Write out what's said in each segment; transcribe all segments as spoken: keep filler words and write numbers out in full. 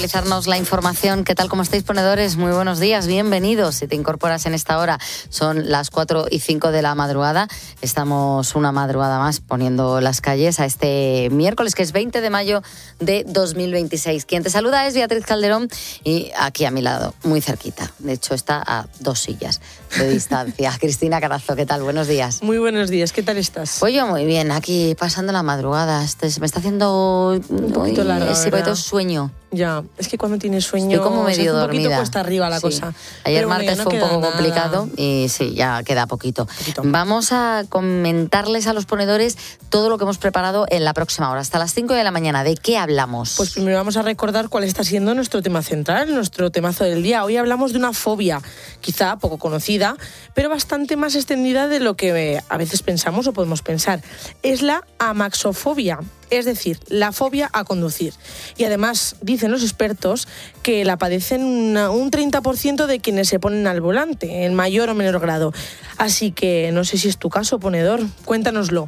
Actualizarnos la información. ¿Qué tal? ¿Cómo estáis, ponedores? Muy buenos días, bienvenidos. Si te incorporas en esta hora, son las cuatro y cinco de la madrugada. Estamos una madrugada más poniendo las calles a este miércoles, que es veinte de mayo de dos mil veintiséis. Quien te saluda es Beatriz Calderón y aquí a mi lado, muy cerquita. De hecho, está a dos sillas de distancia. Cristina Carazo, ¿qué tal? Buenos días. Muy buenos días, ¿qué tal estás? Pues yo muy bien, aquí pasando la madrugada. Este, se me está haciendo un poquito larga, ese poquito sueño. Ya, es que cuando tienes sueño estoy como medio un dormida. poquito cuesta arriba la sí. cosa. Ayer Pero martes bueno, no fue un poco nada. complicado y sí, ya queda poquito. poquito. Vamos a comentarles a los ponedores todo lo que hemos preparado en la próxima hora, hasta las cinco de la mañana. ¿De qué hablamos? Pues primero vamos a recordar cuál está siendo nuestro tema central, nuestro temazo del día. Hoy hablamos de una fobia, quizá poco conocida, pero bastante más extendida de lo que a veces pensamos o podemos pensar. Es la amaxofobia. Es decir, la fobia a conducir. Y además, dicen los expertos que la padecen una, un treinta por ciento de quienes se ponen al volante, en mayor o menor grado. Así que no sé si es tu caso, ponedor. Cuéntanoslo.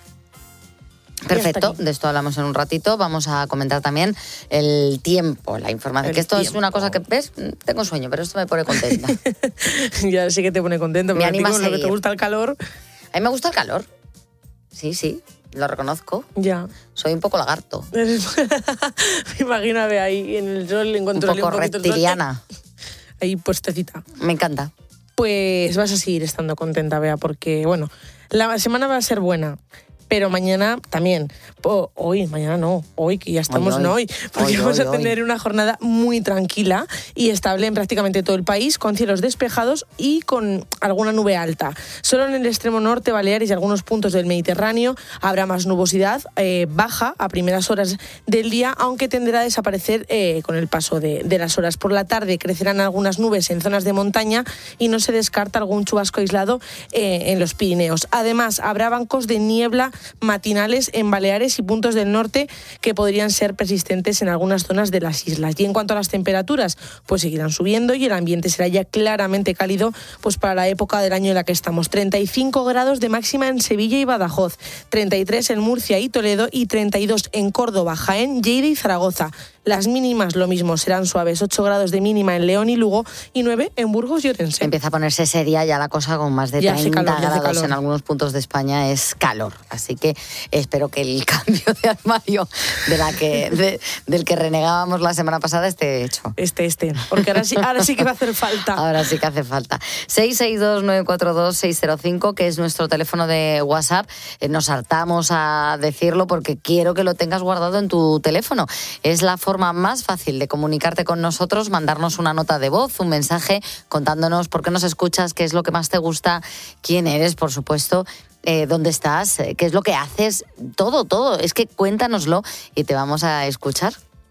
Perfecto, de esto hablamos en un ratito. Vamos a comentar también el tiempo, la información. El que esto tiempo. es una cosa que, ¿ves? Tengo sueño, pero esto me pone contenta. Ya sé que te pone contento, Me pero a ti anima a como lo que seguir. te gusta el calor. A mí me gusta el calor. Sí, sí, lo reconozco. Ya. Soy un poco lagarto. Me imagino a ver ahí en el sol, en cuanto Un poco un poquito el sol, reptiliana. ahí puestecita. Me encanta. Pues vas a seguir estando contenta, Bea, porque, bueno, la semana va a ser buena. Pero mañana también, oh, hoy, mañana no, hoy que ya estamos hoy, en hoy. hoy, porque Hoy, vamos hoy, a tener hoy. una jornada muy tranquila y estable en prácticamente todo el país, con cielos despejados y con alguna nube alta. Solo en el extremo norte, Baleares y algunos puntos del Mediterráneo habrá más nubosidad, eh, baja a primeras horas del día, aunque tenderá a desaparecer eh, con el paso de, de las horas. Por la tarde crecerán algunas nubes en zonas de montaña y no se descarta algún chubasco aislado eh, en los Pirineos. Además, habrá bancos de niebla matinales en Baleares y puntos del norte que podrían ser persistentes en algunas zonas de las islas. Y en cuanto a las temperaturas, pues seguirán subiendo y el ambiente será ya claramente cálido pues para la época del año en la que estamos. treinta y cinco grados de máxima en Sevilla y Badajoz, treinta y tres en Murcia y Toledo y treinta y dos en Córdoba, Jaén, Lleida y Zaragoza. Las mínimas lo mismo, serán suaves, ocho grados de mínima en León y Lugo y nueve en Burgos y Orense. Empieza a ponerse seria ya la cosa, con más de Ya hace treinta calor, ya hace grados calor. en algunos puntos de España es calor. Así que espero que el cambio de armario de la que, de, del que renegábamos la semana pasada esté hecho. Este, este, porque ahora sí, ahora sí que va a hacer falta. Ahora sí que hace falta. seis seis dos nueve cuatro dos seis cero cinco, que es nuestro teléfono de WhatsApp. Eh, nos hartamos a decirlo porque quiero que lo tengas guardado en tu teléfono. Es la forma más fácil de comunicarte con nosotros, mandarnos una nota de voz, un mensaje contándonos por qué nos escuchas, qué es lo que más te gusta, quién eres, por supuesto, eh, dónde estás, eh, qué es lo que haces, todo, todo. Es que cuéntanoslo y te vamos a escuchar.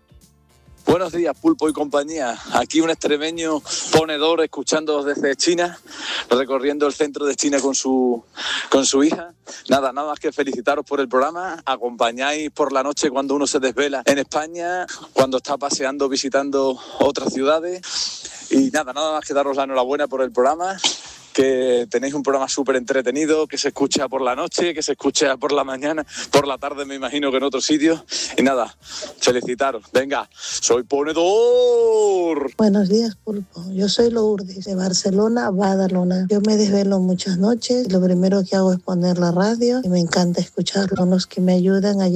Buenos días, Pulpo y compañía. Aquí un extremeño ponedor escuchando desde China, recorriendo el centro de China con su, con su hija. Nada, nada más que felicitaros por el programa. Acompañáis por la noche cuando uno se desvela en España, cuando está paseando, visitando otras ciudades. Y nada, nada más que daros la enhorabuena por el programa, que tenéis un programa súper entretenido, que se escucha por la noche, que se escucha por la mañana, por la tarde me imagino que en otros sitios. Y nada, felicitaros. Venga, soy ponedor. Buenos días, Pulpo. Yo soy Lourdes, de Barcelona a Badalona. Yo me desvelo muchas noches. Lo primero que hago es poner la radio y me encanta escucharlo. Son los que me ayudan a